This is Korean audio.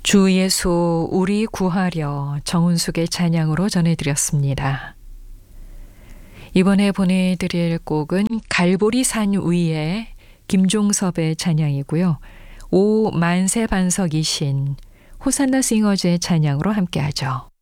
주 예수 우리 구하려 정은숙의 찬양으로 전해드렸습니다. 이번에 보내드릴 곡은 갈보리 산 위에 김종섭의 찬양이고요. 오 만세 반석이신 호산나 싱어즈의 찬양으로 함께하죠.